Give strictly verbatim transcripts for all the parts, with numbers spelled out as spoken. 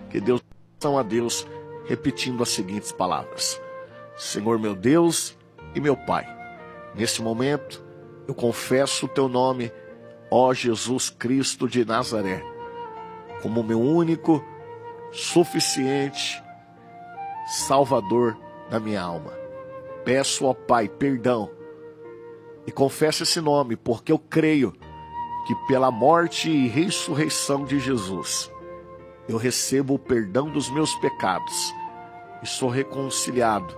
que Deus são a Deus, repetindo as seguintes palavras: Senhor meu Deus e meu Pai, nesse momento eu confesso o teu nome, ó Jesus Cristo de Nazaré, como meu único, suficiente Salvador da minha alma. Peço, ó Pai, perdão e confesso esse nome, porque eu creio que pela morte e ressurreição de Jesus, eu recebo o perdão dos meus pecados e sou reconciliado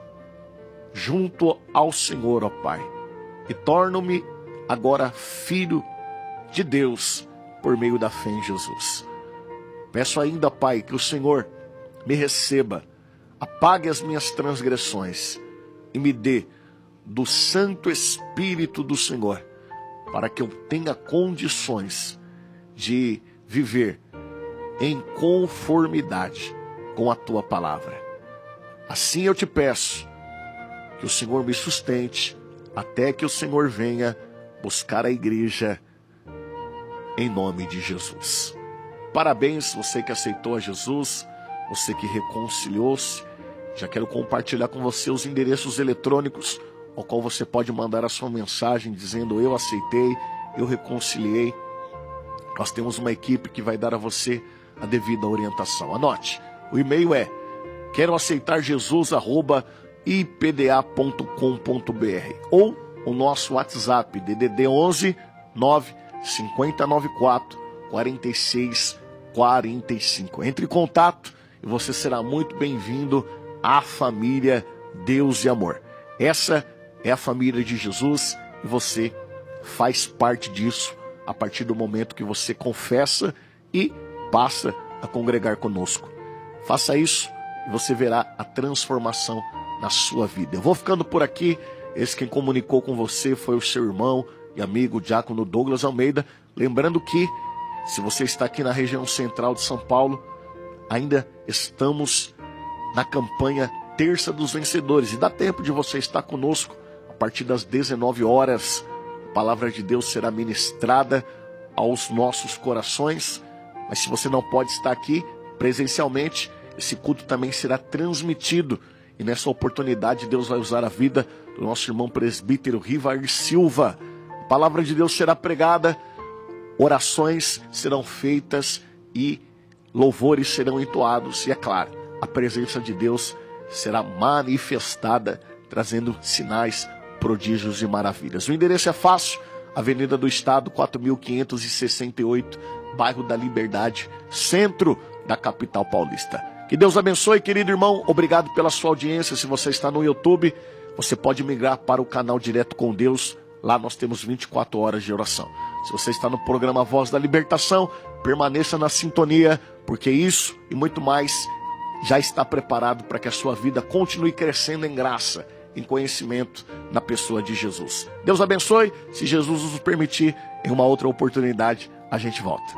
junto ao Senhor, ó Pai, e torno-me agora filho de Deus por meio da fé em Jesus. Peço ainda, Pai, que o Senhor me receba, apague as minhas transgressões e me dê do Santo Espírito do Senhor, para que eu tenha condições de viver em conformidade com a Tua palavra. Assim eu te peço que o Senhor me sustente até que o Senhor venha buscar a igreja, em nome de Jesus. Parabéns, você que aceitou a Jesus, você que reconciliou-se. Já quero compartilhar com você os endereços eletrônicos ao qual você pode mandar a sua mensagem dizendo: eu aceitei, eu reconciliei. Nós temos uma equipe que vai dar a você a devida orientação. Anote, o e-mail é quero aceitar Jesus arroba i p d a ponto com ponto b r ou o nosso WhatsApp D D D onze nove cinco nove quatro quatro seis quatro cinco. Entre em contato e você será muito bem-vindo à família Deus e Amor. Essa é a família de Jesus e você faz parte disso a partir do momento que você confessa e passa a congregar conosco. Faça isso e você verá a transformação na sua vida. Eu vou ficando por aqui. Esse quem comunicou com você foi o seu irmão e amigo Diácono Douglas Almeida. Lembrando que, se você está aqui na região central de São Paulo, ainda estamos na campanha Terça dos Vencedores. E dá tempo de você estar conosco a partir das dezenove horas. A palavra de Deus será ministrada aos nossos corações. Mas se você não pode estar aqui presencialmente, esse culto também será transmitido. E nessa oportunidade Deus vai usar a vida do nosso irmão presbítero Rivair Silva. A palavra de Deus será pregada, orações serão feitas e louvores serão entoados. E é claro, a presença de Deus será manifestada, trazendo sinais, prodígios e maravilhas. O endereço é fácil: Avenida do Estado, quatro mil quinhentos e sessenta e oito, bairro da Liberdade, centro da capital paulista. Que Deus abençoe, querido irmão. Obrigado pela sua audiência. Se você está no YouTube, você pode migrar para o canal Direto com Deus. Lá nós temos vinte e quatro horas de oração. Se você está no programa Voz da Libertação, permaneça na sintonia, porque isso e muito mais já está preparado para que a sua vida continue crescendo em graça, em conhecimento na pessoa de Jesus. Deus abençoe. Se Jesus nos permitir, em uma outra oportunidade, a gente volta.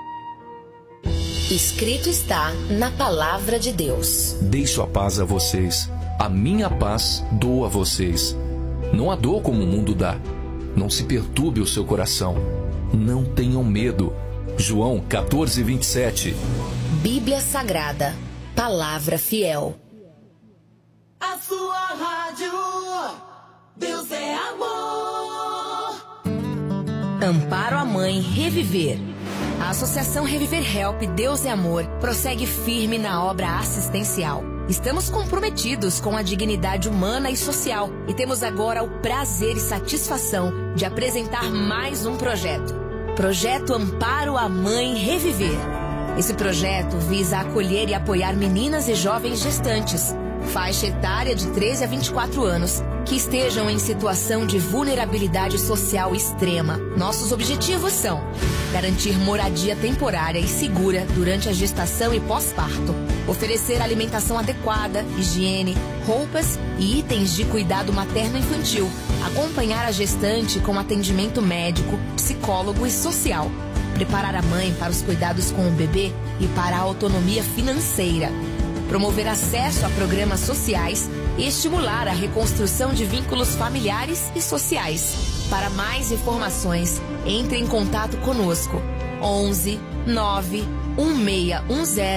Escrito está na palavra de Deus: deixo a paz a vocês, a minha paz dou a vocês. Não a dou como o mundo dá. Não se perturbe o seu coração. Não tenham medo. João quatorze, vinte e sete. Bíblia Sagrada, palavra fiel. A sua rádio, Deus é amor. Amparo à Mãe Reviver. A Associação Reviver Help Deus é Amor prossegue firme na obra assistencial. Estamos comprometidos com a dignidade humana e social e temos agora o prazer e satisfação de apresentar mais um projeto. Projeto Amparo à Mãe Reviver. Esse projeto visa acolher e apoiar meninas e jovens gestantes, faixa etária de treze a vinte e quatro anos, que estejam em situação de vulnerabilidade social extrema. Nossos objetivos são garantir moradia temporária e segura durante a gestação e pós-parto, oferecer alimentação adequada, higiene, roupas e itens de cuidado materno-infantil, acompanhar a gestante com atendimento médico, psicólogo e social, preparar a mãe para os cuidados com o bebê e para a autonomia financeira, promover acesso a programas sociais e estimular a reconstrução de vínculos familiares e sociais. Para mais informações, entre em contato conosco. onze nove um seis um zero